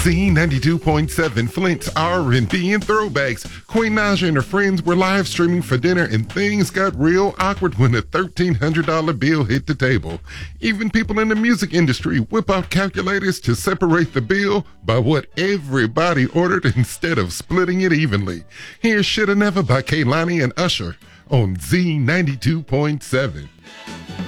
Z92.7 Flint's R&B and throwbacks. Queen Naja and her friends were live streaming for dinner and things got real awkward when a $1,300 bill hit the table. Even people in the music industry whip out calculators to separate the bill by what everybody ordered instead of splitting it evenly. Here's Shoulda Never by Kehlani and Usher on Z92.7.